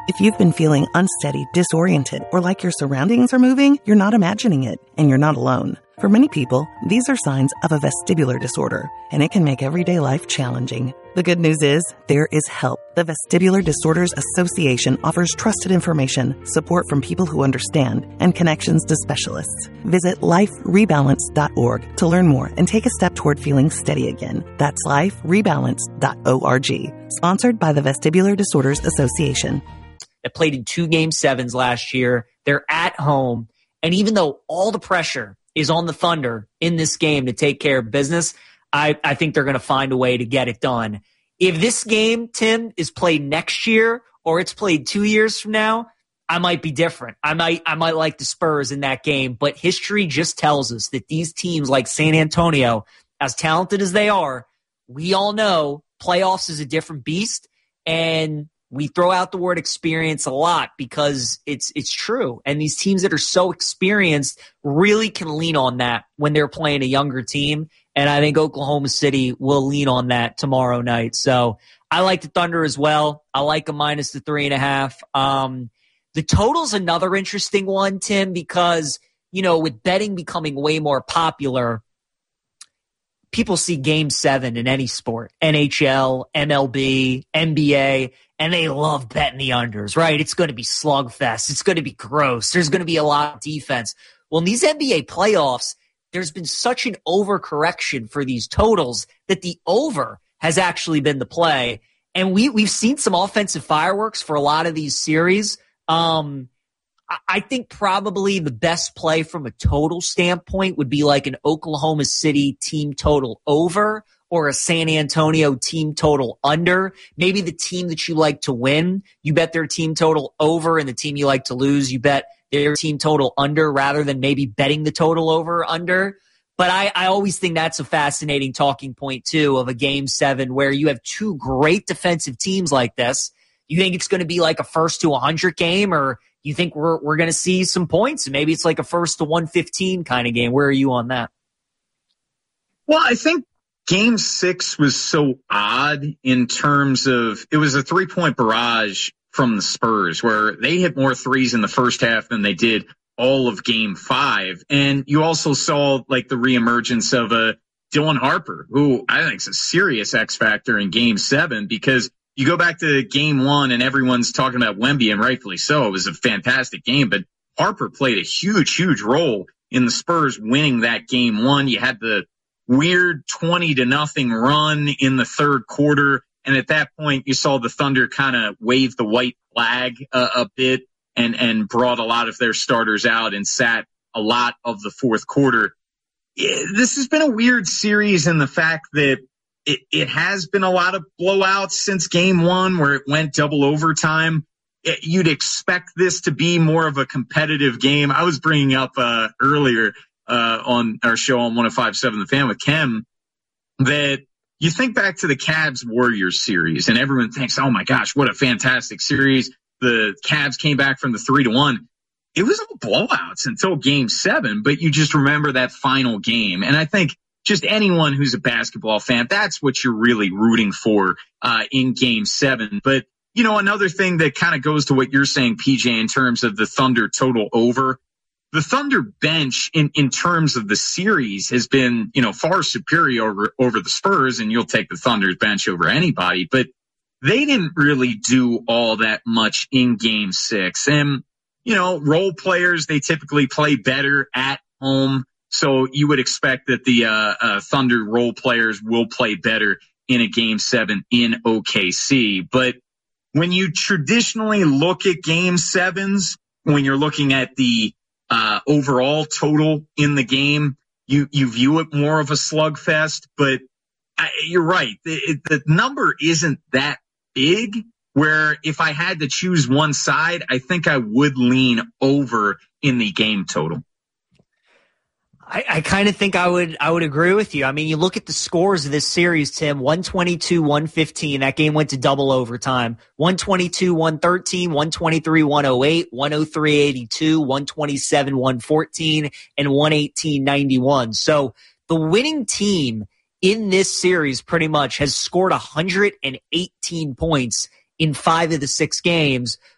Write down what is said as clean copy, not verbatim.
If you've been feeling unsteady, disoriented, or like your surroundings are moving, you're not imagining it, and you're not alone. For many people, these are signs of a vestibular disorder, and it can make everyday life challenging. The good news is, there is help. The Vestibular Disorders Association offers trusted information, support from people who understand, and connections to specialists. Visit liferebalance.org to learn more and take a step toward feeling steady again. That's liferebalance.org. Sponsored by the Vestibular Disorders Association. That played in 2 Game 7s last year. They're at home. And even though all the pressure is on the Thunder in this game to take care of business, I think they're going to find a way to get it done. If this game, Tim, is played next year or it's played 2 years from now, I might be different. I might like the Spurs in that game. But history just tells us that these teams like San Antonio, as talented as they are, we all know playoffs is a different beast. And we throw out the word experience a lot because it's true. And these teams that are so experienced really can lean on that when they're playing a younger team. And I think Oklahoma City will lean on that tomorrow night. So I like the Thunder as well. I like a minus the 3.5. The total's another interesting one, Tim, because, you know, with betting becoming way more popular, people see Game 7 in any sport, NHL, MLB, NBA, and they love betting the unders, right? It's going to be slugfest. It's going to be gross. There's going to be a lot of defense. Well, in these NBA playoffs, there's been such an overcorrection for these totals that the over has actually been the play. And we've seen some offensive fireworks for a lot of these series. I think probably the best play from a total standpoint would be like an Oklahoma City team total over or a San Antonio team total under. Maybe the team that you like to win, you bet their team total over, and the team you like to lose, you bet their team total under rather than maybe betting the total over or under. But I always think that's a fascinating talking point, too, of a Game 7 where you have two great defensive teams like this. You think it's going to be like a first to 100 game, or you think we're going to see some points? And maybe it's like a first to 115 kind of game. Where are you on that? Well, I think Game 6 was so odd in terms of it was a 3-point barrage from the Spurs where they hit more threes in the first half than they did all of Game 5. And you also saw like the reemergence of Dylan Harper, who I think is a serious X factor in Game 7, because you go back to Game 1 and everyone's talking about Wemby, and rightfully so. It was a fantastic game, but Harper played a huge role in the Spurs winning that Game 1. You had the weird 20-0 run in the third quarter. And at that point, you saw the Thunder kind of wave the white flag a bit and brought a lot of their starters out and sat a lot of the fourth quarter. This has been a weird series in the fact that it has been a lot of blowouts since Game 1 where it went double overtime. You'd expect this to be more of a competitive game. I was bringing up earlier on our show on 105.7 The Fan with Kem that you think back to the Cavs-Warriors series, and everyone thinks, oh my gosh, what a fantastic series. The Cavs came back from the 3-1. It was all blowouts until Game 7, but you just remember that final game. And I think just anyone who's a basketball fan, that's what you're really rooting for in Game 7. But, you know, another thing that kind of goes to what you're saying, PJ, in terms of the Thunder total over, the Thunder bench in terms of the series has been, you know, far superior over the Spurs, and you'll take the Thunder's bench over anybody, but they didn't really do all that much in Game 6. And, you know, role players, they typically play better at home. So you would expect that the Thunder role players will play better in a Game 7 in OKC. But when you traditionally look at Game 7s, when you're looking at the overall total in the game, you view it more of a slugfest. But you're right. The number isn't that big, where if I had to choose one side, I think I would lean over in the game total. I kind of think I would agree with you. I mean, you look at the scores of this series, Tim, 122-115. That game went to double overtime. 122-113, 123-108, 103-82, 127-114, and 118-91. So the winning team in this series pretty much has scored 118 points in 5 of the 6 games,